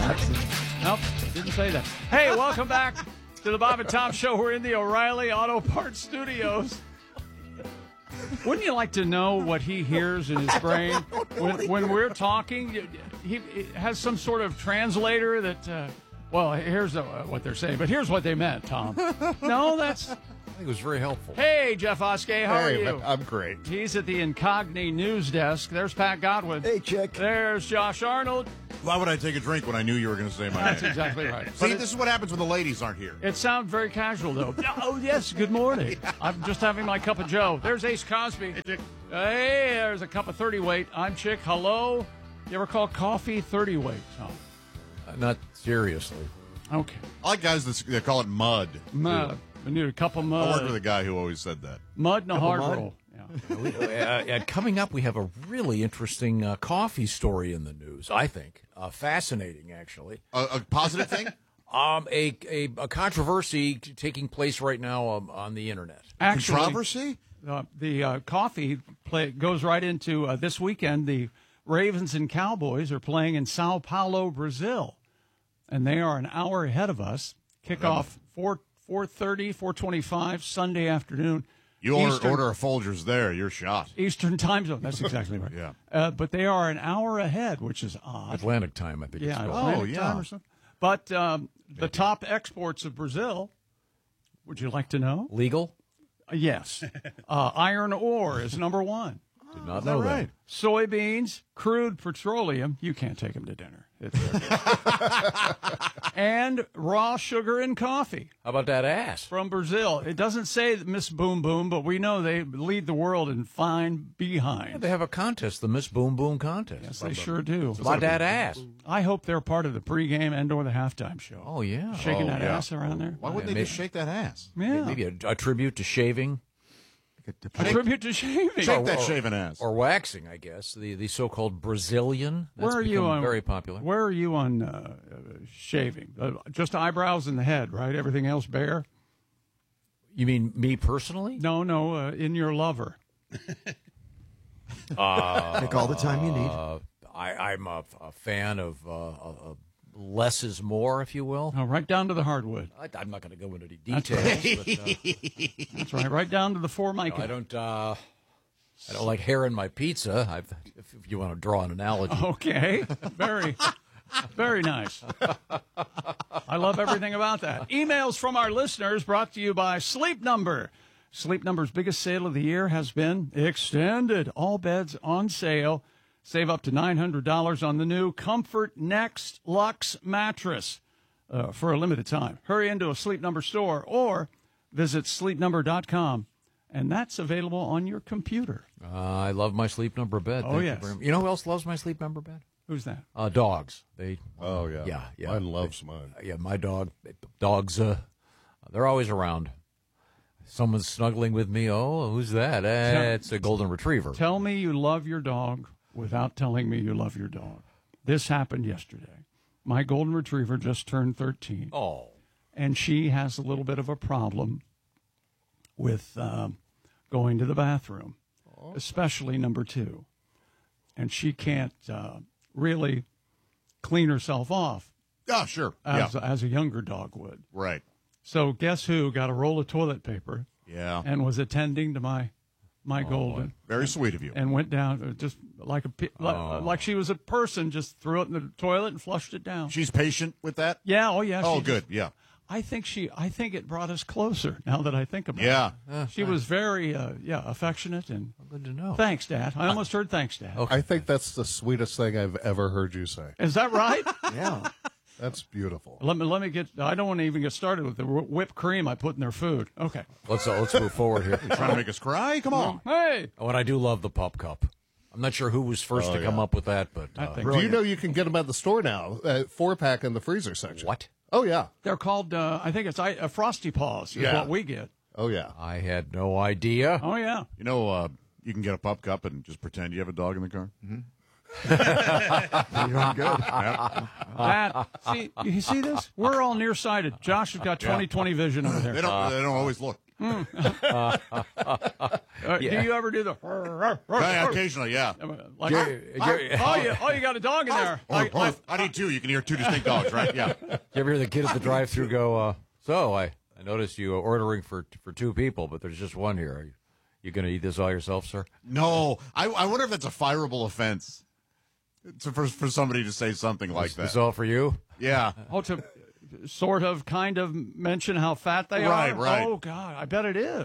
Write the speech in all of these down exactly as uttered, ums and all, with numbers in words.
Nope, didn't say that. Hey, welcome back to the Bob and Tom Show. We're in the O'Reilly Auto Parts Studios. Wouldn't you like to know what he hears in his brain when, when we're talking? He, he has some sort of translator that, uh, well, here's the, uh, what they're saying, but here's what they meant, Tom. No, that's... I think it was very helpful. Hey, Jeff Oskey, how hey, are you? I'm great. He's at the Incogni news desk. There's Pat Godwin. Hey, Chick. There's Josh Arnold. Why would I take a drink when I knew you were going to say my That's name? exactly right. See, But this is what happens when the ladies aren't here. It sounds very casual, though. Oh, yes, good morning. I'm just having my cup of Joe. There's Ace Cosby. Hey, Chick. Hey, there's a cup of thirty weight. I'm Chick. Hello. You ever call coffee thirty weight, Tom? Uh, not seriously. Okay. I like guys that that call it mud. Mud. I need a cup of I mud. worked with a guy who always said that. Mud and a hard mud? roll. Yeah. We- uh, and coming up, we have a really interesting uh, coffee story in the news, I think. Uh, fascinating, actually. A, a positive thing? Um, a, a, a controversy t- taking place right now um, on the Internet. Actually, Controversy? Uh, the uh, coffee play goes right into uh, this weekend. The Ravens and Cowboys are playing in Sao Paulo, Brazil, and they are an hour ahead of us. Kickoff four four thirty, four twenty five Sunday afternoon. You order, Eastern, order a Folgers there, you're shot. Eastern time zone. That's exactly right. Yeah. Uh, but they are an hour ahead, which is odd. Atlantic time, I think it's Yeah, called. Atlantic Oh, yeah. time or something. But um, the top exports of Brazil. Would you like to know? Legal? Uh, yes. Uh, iron ore is number one. Did not Is know that that. right? Soybeans, crude petroleum. You can't take them to dinner. It's and raw sugar and coffee How about that ass? from Brazil. It doesn't say that Miss Boom Boom, but we know they lead the world in fine behind. They have a contest, the Miss Boom Boom contest. Yes, they sure do. About that ass. I hope they're part of the pregame and or the halftime show. Oh, yeah. Shaking Oh, that yeah. ass around there. Why wouldn't Yeah, they maybe- just shake that ass? Yeah. Maybe a, a tribute to shaving. A tribute to shaving. Shake that or- shaven ass. Or waxing, I guess. The the so-called Brazilian. That's Where are you become on? very popular. Where are you on uh, uh, shaving? Uh, just eyebrows and the head, right? Everything else bare? You mean me personally? No, no. Uh, in your lover. Take all the time you need. Uh, I, I'm a, a fan of uh, uh, less is more, if you will. Oh, right down to the hardwood. I, I'm not going to go into the That's details. but, uh, That's right. Right down to the formica. I don't. Uh, I don't like hair in my pizza. I've, if, if you want to draw an analogy. Okay. Very, very nice. I love everything about that. Emails from our listeners brought to you by Sleep Number. Sleep Number's biggest sale of the year has been extended. All beds on sale. Save up to nine hundred dollars on the new Comfort Next Luxe mattress uh, for a limited time. Hurry into a Sleep Number store or visit sleep number dot com, and that's available on your computer. Uh, I love my Sleep Number bed. Oh, Thank yes. You, very much. You know who else loves my Sleep Number bed? Who's that? Uh, dogs. They. Oh, yeah. Yeah, yeah. Mine loves mine. Yeah, my dog. Dogs. Uh, they're always around. Someone's snuggling with me. Oh, who's that? Eh, it's a golden retriever. Tell me you love your dog without telling me you love your dog. This happened yesterday. My golden retriever just turned thirteen, Oh. and she has a little bit of a problem with um, going to the bathroom, especially number two. And she can't uh, really clean herself off Yeah, sure. as, yeah, as a younger dog would. right. So guess who got a roll of toilet paper Yeah. and was attending to my my golden. Very sweet of you. And went down uh, just like a pe- like, Oh. like she was a person, just threw it in the toilet and flushed it down. She's patient with that? Yeah, oh yeah. Oh, she good. just- Yeah. I think she. I think it brought us closer. Now that I think about Yeah. it, she was very, uh, yeah, affectionate and. Good to know. Thanks, Dad. I almost heard thanks, Dad. I think that's the sweetest thing I've ever heard you say. Is that right? Yeah. That's beautiful. let me let me get. I don't want to even get started with the wh- whipped cream I put in their food. Okay. Let's uh, let's move forward here. Trying to make us cry? Come on. Hey. Oh, and I do love the pup cup. I'm not sure who was first Oh, to come yeah. up with that, but I uh, think Do you know you can get them at the store now? Uh, four pack in the freezer section. what? Oh, yeah. They're called. Uh, I think it's I, uh, Frosty Paws. Is Yeah. what we get. Oh, yeah. I had no idea. Oh yeah. You know, uh, you can get a pup cup and just pretend you have a dog in the car. Pretty darn good. That see you see this? We're all nearsighted. Josh has got twenty twenty vision over there. They don't. they don't always look. Uh, Yeah. Do you ever do the? Yeah, occasionally, yeah. Like, Jerry- Jerry- oh, you, oh, you got a dog in there. Or, I, or, I, I need two. You can hear two distinct dogs, right? Yeah. You ever hear the kid at the drive-thru go, uh, so I, I noticed you are ordering for for two people, but there's just one here. Are you, you going to eat this all yourself, sir? No, I, I wonder if that's a fireable offense to, for for somebody to say something like This that. all for you? Yeah. oh, to sort of, kind of mention how fat they Right, are. right. Oh God, I bet it is.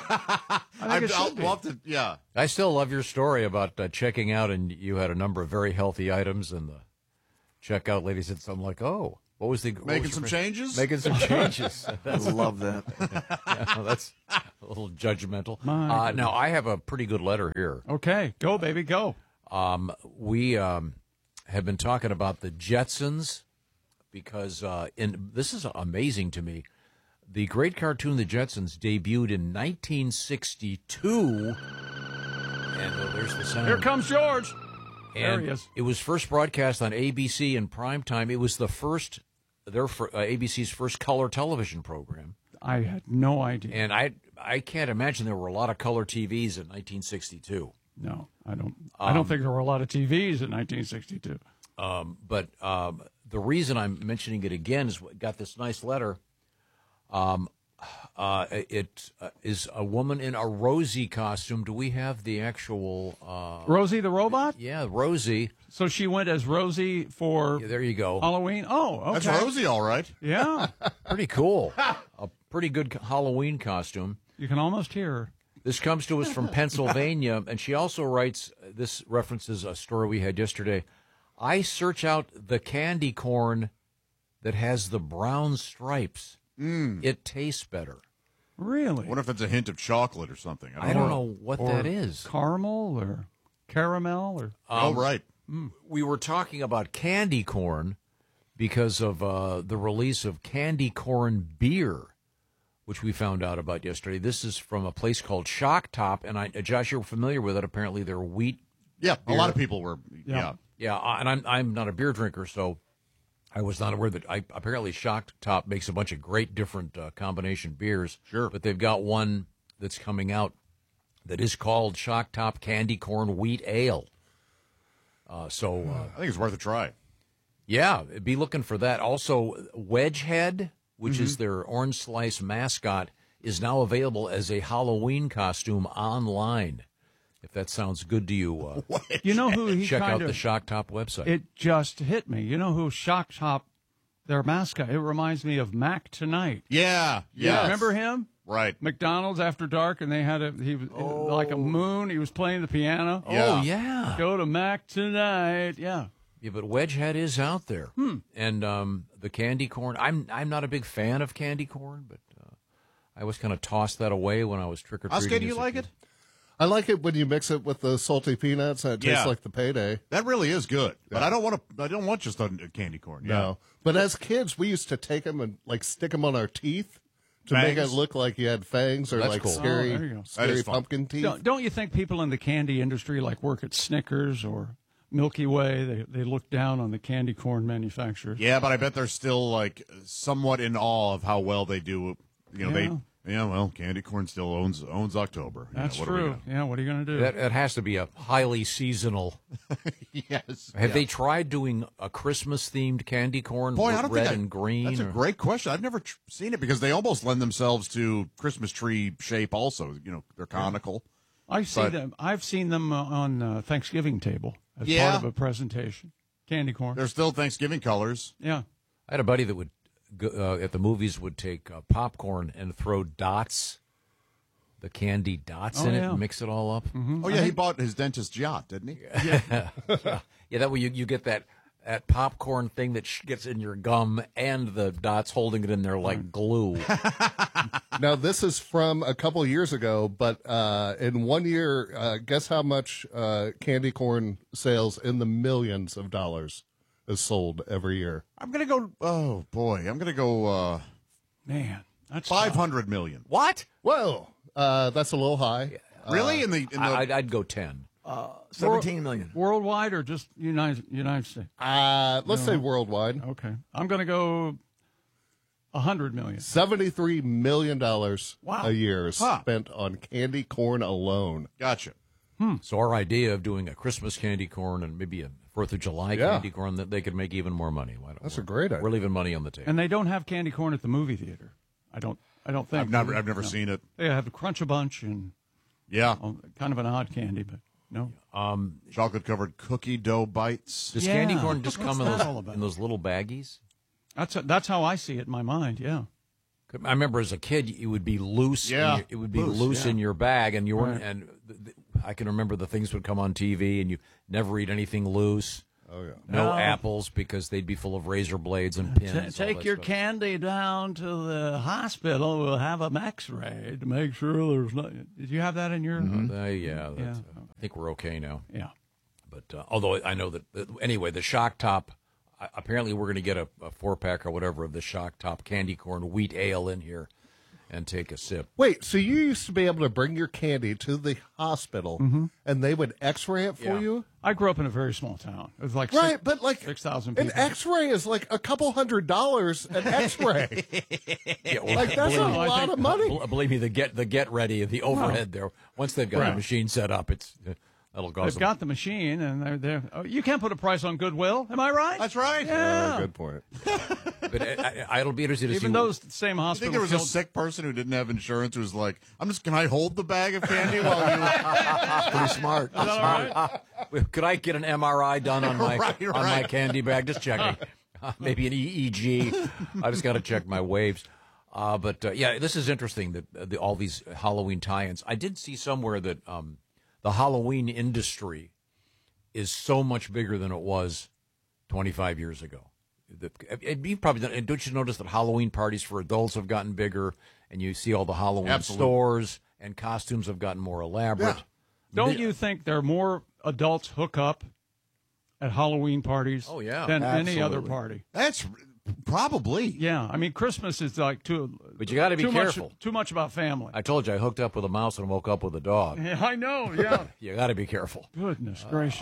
I think I'd, it I'll should be. love to. Yeah. I still love your story about uh, checking out, and you had a number of very healthy items, and the checkout lady said something like, "Oh, what was the what Making was some your- changes. Making some changes." I love that. Yeah, well, that's a little judgmental. My Uh, now I have a pretty good letter here. Okay, go baby, go. Um, we um, have been talking about the Jetsons because uh, in this is amazing to me. The great cartoon The Jetsons debuted in nineteen sixty-two, and uh, there's the sound. Here comes George. There And he is. it was first broadcast on A B C in prime time. It was the first, their fir- uh, A B C's first color television program. I had no idea. And I I can't imagine there were a lot of color T Vs in nineteen sixty-two. No, I don't. I don't think there were a lot of T Vs in nineteen sixty-two. Um, but um, the reason I'm mentioning it again is we got this nice letter. Um, uh, it uh, is a woman in a Rosie costume. Do we have the actual? Uh, Rosie the robot. yeah, Rosie. So she went as Rosie for Yeah, there you go. Halloween. Oh, okay. That's Rosie, all right. Yeah, Pretty cool. A pretty good Halloween costume. you can almost hear her. This comes to us from Pennsylvania, and she also writes, this references a story we had yesterday. I search out the candy corn that has the brown stripes. Mm. It tastes better. Really? What if it's a hint of chocolate or something? I don't know what Or that is. Caramel or caramel or oh, right. We were talking about candy corn because of uh, the release of candy corn beer, which we found out about yesterday. This is from a place called Shock Top, and I, Josh, you're familiar with it. Apparently, they're wheat. Yeah, a lot of people were. Yeah. Yeah. Yeah, uh, and I'm I'm not a beer drinker, so I was not aware that. I apparently Shock Top makes a bunch of great different uh, combination beers. Sure. But they've got one that's coming out that is called Shock Top Candy Corn Wheat Ale. Uh, so uh, I think it's worth a try. yeah, be looking for that. Also, Wedgehead, which is their orange slice mascot, is now available as a Halloween costume online. If that sounds good to you, uh, you know who he check kind out of, the Shock Top website. It just hit me. You know who Shock Top, their mascot? It reminds me of Mac Tonight. Yeah. Yeah. Remember him? Right. McDonald's After Dark, and they had a he was like a moon. He was playing the piano. Oh Yeah. yeah. Go to Mac Tonight. Yeah. Yeah, but Wedgehead is out there, and um, the candy corn. I'm I'm not a big fan of candy corn, but uh, I always kind of tossed that away when I was trick or treating. Oscar, do you like it? I like it when you mix it with the salty peanuts and it tastes Yeah. like the payday. That really is good. But I don't want to. I don't want just a candy corn. Yeah. No. But as kids, we used to take them and like stick them on our teeth to make Fangs? it look like you had fangs or That's like cool. scary, Oh, there you go. That scary is fun. pumpkin teeth. Don't, don't you think people in the candy industry, like work at Snickers or Milky Way, they they look down on the candy corn manufacturers? Yeah, but I bet they're still like somewhat in awe of how well they do. You know, Yeah. they. Yeah, well, candy corn still owns owns October. You That's know, what are we true. gonna- Yeah, what are you going to do? That, that has to be a highly seasonal. Yes. Have Yeah. they tried doing a Christmas themed candy corn? Boy, with I don't red think I, and green. That's a or- great question. I've never tr- seen it because they almost lend themselves to Christmas tree shape. Also, you know, they're conical. I see but- them. I've seen them uh, on uh, Thanksgiving table as Yeah. part of a presentation. Candy corn. They're still Thanksgiving colors. Yeah. I had a buddy that would go, uh, at the movies would take uh, popcorn and throw dots, the candy dots Oh, in it, yeah. and mix it all up. Oh yeah, he bought his dentist's yacht, didn't he? Yeah, that way you, you get that that popcorn thing that sh- gets in your gum and the dots holding it in there like glue. Now, this is from a couple years ago, but uh, in one year, uh, guess how much uh, candy corn sales in the millions of dollars is sold every year? I'm gonna go. Oh boy, I'm gonna go uh, Man, that's five hundred million. What? Whoa, uh, that's a little high. Really? In the in the I, I'd, I'd go ten. seventeen million. worldwide or just United United States. Uh, let's say worldwide. Okay, I'm going to go A hundred million. seventy-three million dollars Wow. a year is Huh. spent on candy corn alone. Gotcha. So our idea of doing a Christmas candy corn and maybe a Fourth of July Yeah. candy corn, that they could make even more money. Why don't That's we? a great idea. We're leaving money on the table. And they don't have candy corn at the movie theater. I don't. I don't think. I've never, do they? I've never No. seen it. They have Crunch a Bunch and Yeah. oh, kind of an odd candy, but no. Chocolate covered cookie dough bites. Does Yeah. candy corn just What's come in that those, all about? in those little baggies? That's that's how I see it in my mind. Yeah. I remember as a kid, it would be loose. Yeah. in your, it would be Loose, loose yeah. in your bag, and you weren't. Right. And th- th- I can remember the things would come on T V, and you never eat anything loose. Oh, yeah. No, No. apples because they'd be full of razor blades and pins. Ta all take that your stuff. candy down to the hospital. We'll have an X-ray to make sure there's no. Did you have that in your? Uh, yeah, that's, Yeah. uh, I think we're okay now. Yeah. But uh, although I know that uh, anyway, the Shock Top. Uh, apparently, we're going to get a, a four pack or whatever of the Shock Top candy corn wheat ale in here, and take a sip. Wait, so you used to be able to bring your candy to the hospital and they would x-ray it for Yeah. you? I grew up in a very small town. It was like Right, six, but like six thousand an people. x-ray is like a couple hundred dollars an x-ray. Yeah, well, Like, that's believe a me- lot of money. bel- Believe me, the get the get ready, the overhead there. Once they've got Right. the machine set up, it's uh, that'll cost They've them. got the machine, and they're there. Oh, you can't put a price on Goodwill. Am I right? That's right. Yeah. Oh, good point. But I, I, it'll be interesting to Even see. those same I think there hospitals. was a killed- sick person who didn't have insurance who was like, I'm just, can I hold the bag of candy while you. Pretty smart. Is that all right? Could I get an M R I done on my Right, on my right. candy bag? Just checking. Uh, maybe an E E G. I just got to check my waves. Uh, but uh, yeah, this is interesting that uh, the, all these Halloween tie-ins. I did see somewhere that um, the Halloween industry is so much bigger than it was twenty-five years ago. The, and you probably done, and don't you notice that Halloween parties for adults have gotten bigger, and you see all the Halloween Absolutely. stores and costumes have gotten more elaborate. Yeah. Don't you think there are more adults hook up at Halloween parties Oh, yeah. than any other Absolutely. party? That's probably. Yeah, I mean Christmas is like too. But you gotta be too careful. Much, too much about family. I told you I hooked up with a mouse and woke up with a dog. Yeah, I know. Yeah. You got to be careful. Goodness gracious.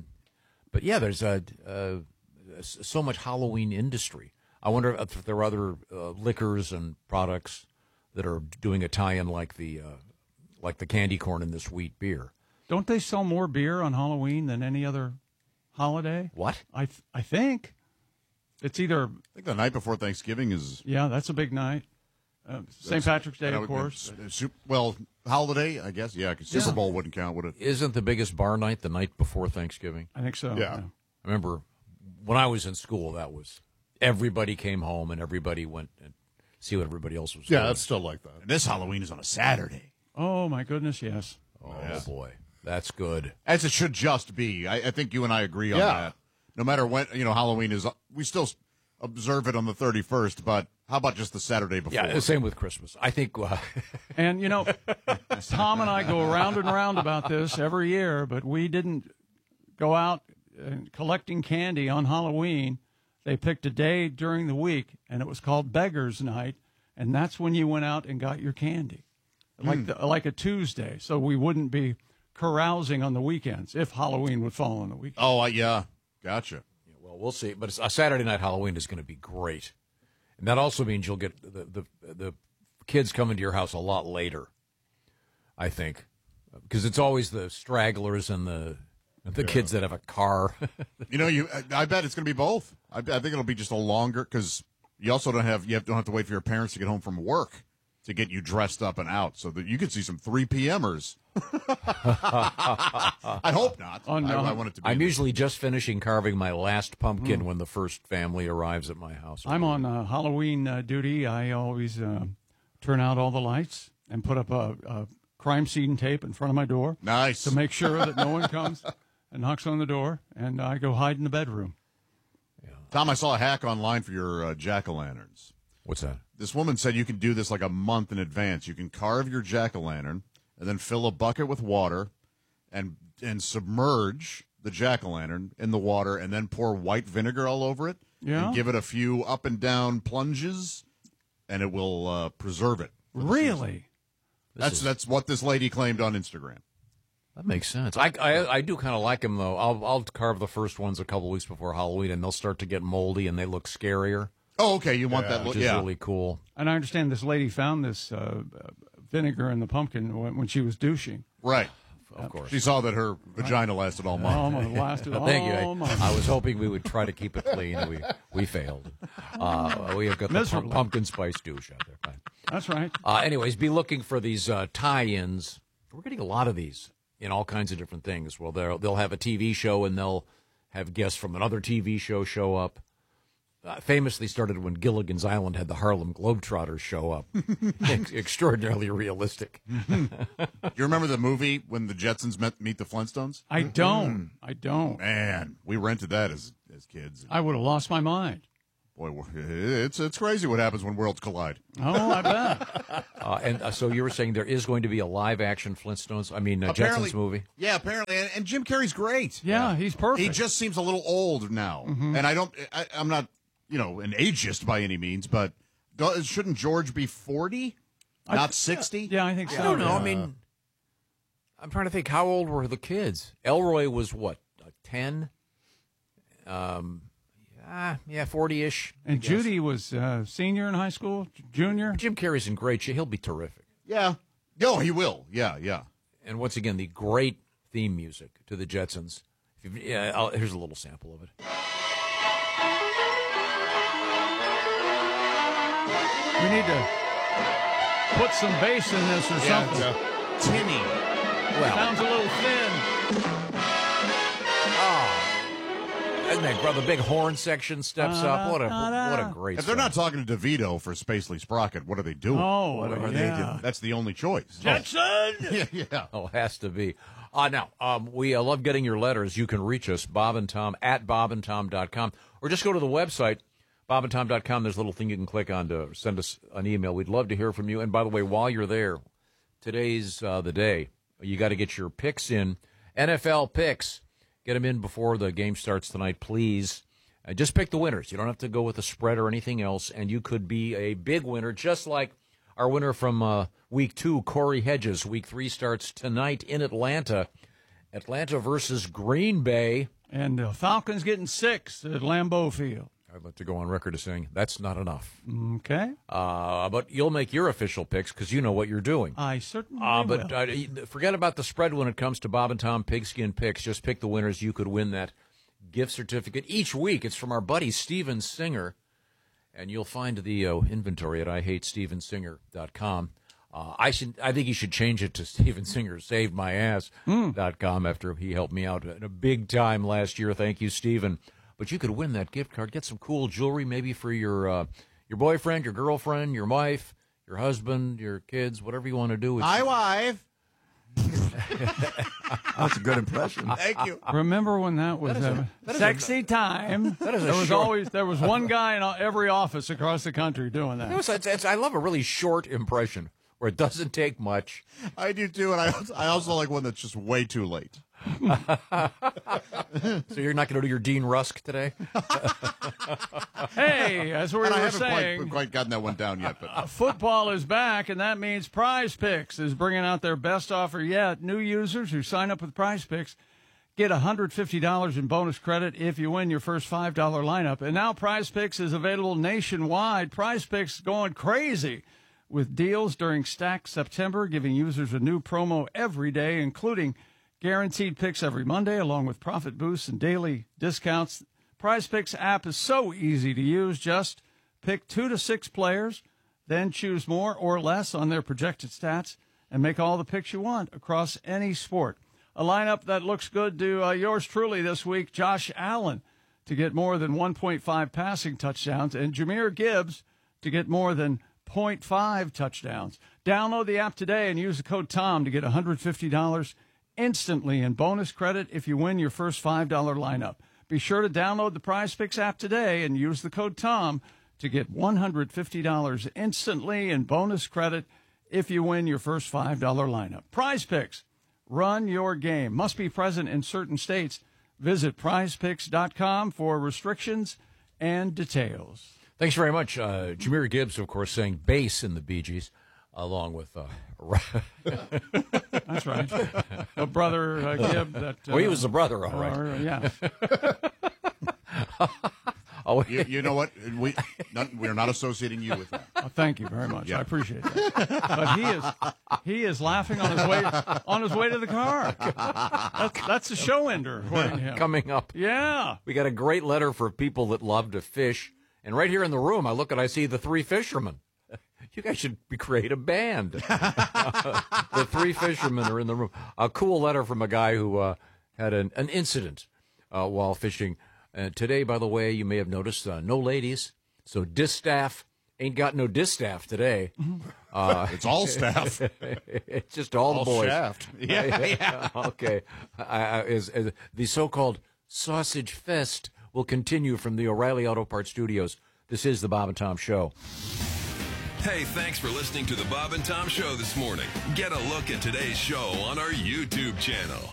But yeah, there's a, uh, so much Halloween industry. I wonder if there are other uh, liquors and products that are doing a tie-in like the uh, like the candy corn in this wheat beer. Don't they sell more beer on Halloween than any other holiday? What? I th- I think it's either. I think the night before Thanksgiving is. Yeah, that's a big night. Uh, Saint Patrick's Day, of course. Uh, Sup- Well, holiday, I guess. Yeah, 'cause Super Bowl wouldn't count, would it? Isn't the biggest bar night the night before Thanksgiving? I think so. Yeah. I remember when I was in school, that was everybody came home and everybody went and see what everybody else was Yeah, doing. it's still like that. And this Halloween is on a Saturday. Oh my goodness, yes. Oh boy, that's good. As it should just be. I, I think you and I agree on Yeah. that. No matter when, you know, Halloween is, we still s- observe it on the thirty-first, but how about just the Saturday before? Yeah, the same with Christmas. I think. Uh, And, you know, Tom and I go around and around about this every year, but we didn't go out uh, collecting candy on Halloween. They picked a day during the week, and it was called Beggar's Night, and that's when you went out and got your candy, like the, like a Tuesday, so we wouldn't be carousing on the weekends if Halloween would fall on the weekend. Oh, I, yeah. Gotcha. well, we'll see. But it's, a Saturday night Halloween is going to be great, and that also means you'll get the the, the kids coming to your house a lot later. I think, because it's always the stragglers and the the kids that have a car. You know, you. I, I bet it's going to be both. I, I think it'll be just a longer because you also don't have you have, don't have to wait for your parents to get home from work to get you dressed up and out, so that you could see some three p.m.ers. I hope not. Oh, no. I, I want it to be. I'm usually just finishing carving my last pumpkin when the first family arrives at my house. I'm on uh, Halloween uh, duty. I always uh, turn out all the lights and put up a, a crime scene tape in front of my door nice. to make sure that no one comes and knocks on the door, and I go hide in the bedroom. Tom, I saw a hack online for your uh, jack-o'-lanterns. What's that? This woman said you can do this like a month in advance. You can carve your jack-o'-lantern and then fill a bucket with water and and submerge the jack-o'-lantern in the water and then pour white vinegar all over it Yeah? and give it a few up and down plunges, and it will uh, preserve it. for the season. Really? That's is- that's what this lady claimed on Instagram. That makes sense. I, I, I do kind of like them, though. I'll, I'll carve the first ones a couple weeks before Halloween, and they'll start to get moldy, and they look scarier. Oh, okay. You want Yeah. that which look? is Yeah. really cool. And I understand this lady found this uh, vinegar in the pumpkin when, when she was douching. Right. Of course. She saw that her vagina lasted all month. Almost lasted all Thank you. I, month. I was hoping we would try to keep it clean. and We we failed. Uh, we have got the pum- Miserably. pumpkin spice douche out there. Fine. That's right. Uh, anyways, be looking for these uh, tie-ins. We're getting a lot of these in all kinds of different things. Well, they'll they'll have a T V show and they'll have guests from another T V show show up. Uh, famously started when Gilligan's Island had the Harlem Globetrotters show up. Ex- extraordinarily realistic. You remember the movie when the Jetsons met meet the Flintstones? I don't. I don't. Man, we rented that as as kids. I would have lost my mind. Boy, it's it's crazy what happens when worlds collide. Oh, I bet. Uh, and uh, so you were saying there is going to be a live-action Flintstones, I mean, uh, Apparently- Jetsons movie? Yeah, apparently, and, and Jim Carrey's great. Yeah, he's perfect. He just seems a little old now, and I don't. I, I'm not, you know, an ageist by any means, but do, shouldn't George be forty, not sixty? Yeah, I think so. I don't know. I mean, I'm trying to think. How old were the kids? Elroy was what, uh, ten? Um, yeah, yeah, forty-ish. I And guess. Judy was uh, senior in high school, j- junior. Jim Carrey's in great shape. He'll be terrific. Yeah. No, he will. Yeah, yeah. And once again, the great theme music to the Jetsons. If you- Yeah, I'll, here's a little sample of it. We need to put some bass in this or something. Yeah. Tinny. Well, Sounds a little thin. isn't that great? The big horn section steps up. What a what a great. If they're song. not talking to DeVito for Spacely Sprocket, what are they doing? Oh, what are yeah. they doing? That's the only choice. Jetson! Yeah, yeah. Oh, has to be. Uh, now, um, we uh, love getting your letters. You can reach us, Bob and Tom, at bob and tom dot com, or just go to the website, bob and tom dot com. There's a little thing you can click on to send us an email. We'd love to hear from you. And by the way, while you're there, today's uh, the day. You got to get your picks in. N F L picks. Get them in before the game starts tonight, please. Uh, just pick the winners. You don't have to go with a spread or anything else, and you could be a big winner, just like our winner from uh, week two, Corey Hedges. Week three starts tonight in Atlanta. Atlanta versus Green Bay. And the Falcons getting six at Lambeau Field. I'd like to go on record as saying that's not enough. Okay. Uh, but you'll make your official picks because you know what you're doing. I certainly Uh, but will. uh, forget about the spread when it comes to Bob and Tom Pigskin Picks. Just pick the winners. You could win that gift certificate each week. It's from our buddy Steven Singer, and you'll find the uh, inventory at I hate steven singer dot com. Uh, I should, I think he should change it to Steven Singer Saved My Ass dot com after he helped me out in a big time last year. Thank you, Steven. But you could win that gift card. Get some cool jewelry, maybe for your uh, your boyfriend, your girlfriend, your wife, your husband, your kids, whatever you want to do. It's, Hi, wife. That's a good impression. Thank you. Remember when that was a, sexy time? that is a there was short- always there was one guy in every office across the country doing that. It's- it's- it's- I love a really short impression where it doesn't take much. I do too, and I I also like one that's just way too late. So you're not going to do your Dean Rusk today? Hey, as we And I were haven't saying, quite, quite gotten that one down yet, but football is back, and that means Prize Picks is bringing out their best offer yet. New users who sign up with Prize Picks get one hundred fifty dollars in bonus credit if you win your first five dollar lineup. And now Prize Picks is available nationwide. Prize Picks is going crazy with deals during Stacked September, giving users a new promo every day, including guaranteed picks every Monday, along with profit boosts and daily discounts. Prize Picks app is so easy to use. Just pick two to six players, then choose more or less on their projected stats, and make all the picks you want across any sport. A lineup that looks good to uh, yours truly this week, Josh Allen to get more than one point five passing touchdowns, and Jahmyr Gibbs to get more than zero point five touchdowns. Download the app today and use the code TOM to get one hundred fifty dollars instantly in bonus credit if you win your first five dollar lineup. Be sure to download the Prize Picks app today and use the code TOM to get one hundred fifty dollars instantly in bonus credit if you win your first five dollar lineup. Prize Picks, run your game. Must be present in certain states. Visit prize picks dot com for restrictions and details. Thanks very much. Uh, Jahmyr Gibbs, of course, sang bass in the Bee Gees, along with... Uh, That's right. A brother uh, Gibb. That, uh, well, he was the brother, all right. or, yeah. Oh, You, you know what? We not, we're not associating you with that. Oh, thank you very much. Yeah. I appreciate that. But he is he is laughing on his way on his way to the car. That's, that's a show ender, according to him. Coming up. Yeah. We got a great letter for people that love to fish. And right here in the room, I look and I see the three fishermen. You guys should be, create a band. The three fishermen are in the room. A cool letter from a guy who uh, had an, an incident uh, while fishing. Uh, today, by the way, you may have noticed uh, no ladies. So distaff ain't got no distaff today. Uh, It's all staff. it's just all, All the boys. shaft. Yeah, yeah. Okay. Uh, is, is the so-called sausage fest will continue from the O'Reilly Auto Parts Studios. This is the Bob and Tom Show. Hey, thanks for listening to the Bob and Tom Show this morning. Get a look at today's show on our YouTube channel.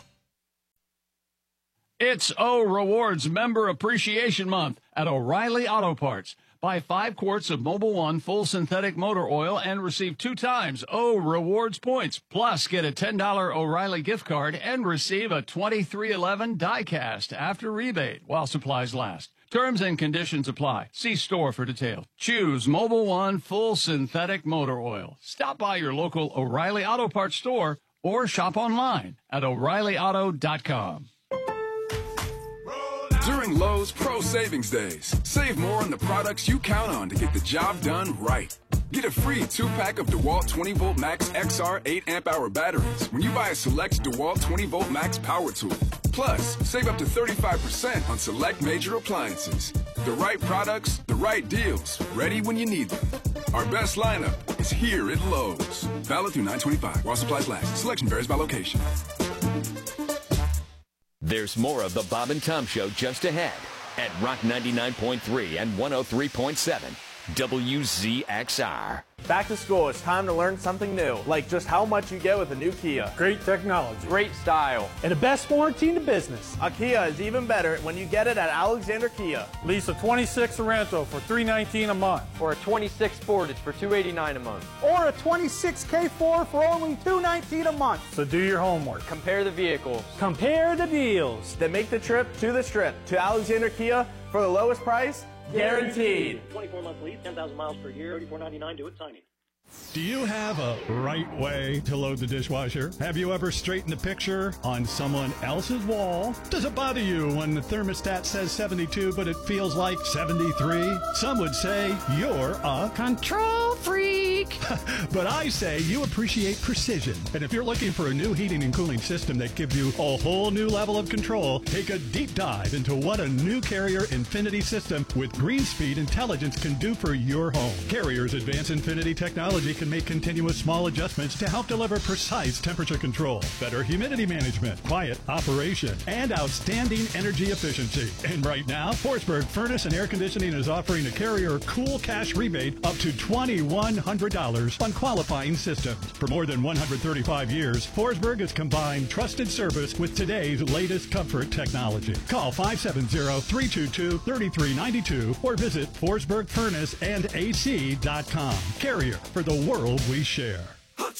It's O Rewards Member Appreciation Month at O'Reilly Auto Parts. Buy five quarts of Mobil One full synthetic motor oil and receive two times O Rewards points. Plus, get a ten dollars O'Reilly gift card and receive a twenty-three eleven die-cast after rebate while supplies last. Terms and conditions apply. See store for details. Choose Mobil One full synthetic motor oil. Stop by your local O'Reilly Auto Parts store or shop online at O'Reilly Auto dot com. During Lowe's Pro Savings Days, save more on the products you count on to get the job done right. Get a free two-pack of DeWalt twenty volt Max X R eight amp hour batteries when you buy a select DeWalt twenty volt Max power tool. Plus, save up to thirty-five percent on select major appliances. The right products, the right deals, ready when you need them. Our best lineup is here at Lowe's. Valid through nine twenty-five while supplies last. Selection varies by location. There's more of the Bob and Tom Show just ahead at Rock ninety-nine point three and one oh three point seven W Z X R. Back to school, it's time to learn something new, like just how much you get with a new Kia. Great technology. Great style. And the best warranty in the business. A Kia is even better when you get it at Alexander Kia. Lease a twenty-six Sorento for three nineteen a month. Or a twenty-six Sportage for two eighty-nine a month. Or a twenty-six K four for only two nineteen a month. So do your homework. Compare the vehicles. Compare the deals. Then make the trip to the Strip to Alexander Kia for the lowest price, guaranteed. twenty-four month lease, ten thousand miles per year, thirty-four ninety-nine, do it signing. Do you have a right way to load the dishwasher? Have you ever straightened the picture on someone else's wall? Does it bother you when the thermostat says seventy-two but it feels like seventy-three? Some would say you're a control freak. But I say you appreciate precision. And if you're looking for a new heating and cooling system that gives you a whole new level of control, take a deep dive into what a new Carrier Infinity system with GreenSpeed intelligence can do for your home. Carrier's advanced Infinity technology can make continuous small adjustments to help deliver precise temperature control, better humidity management, quiet operation, and outstanding energy efficiency. And right now, Forsberg Furnace and Air Conditioning is offering a Carrier Cool Cash rebate up to twenty-one hundred dollars on qualifying systems. For more than one hundred thirty-five years, Forsberg has combined trusted service with today's latest comfort technology. Call five seven zero, three two two, three three nine two or visit forsberg furnace and A C dot com. Carrier, for the world we share.